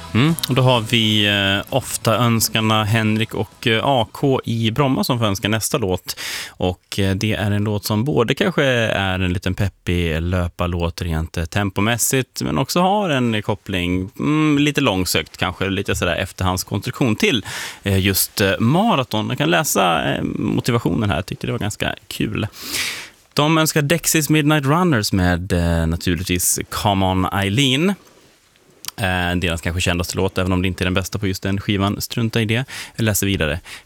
Och då har vi ofta önskarna Henrik och AK i Bromma som får önska nästa låt. Och det är en låt som både kanske är en liten peppig löparlåt rent tempomässigt, men också har en koppling lite långsökt, kanske lite sådär efterhandskonstruktion till just maraton. Jag kan läsa motivationen här, jag tyckte det var ganska kul. De önskar Dexys Midnight Runners med naturligtvis Come On Eileen. Deras kanske kändaste låt, även om det inte är den bästa på just den skivan. Strunta i det. Jag läser vidare.